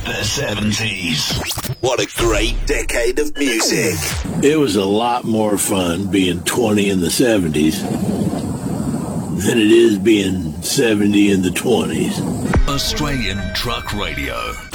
The 70s. What a great decade of music. It was a lot more fun being 20 in the 70s than it is being 70 in the 20s. Australian Truck Radio.